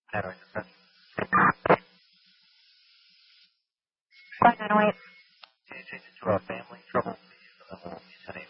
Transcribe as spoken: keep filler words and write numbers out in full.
Paranoid depression. Flight nine oh eight. Do you take it to our family trouble? Please, uh, sending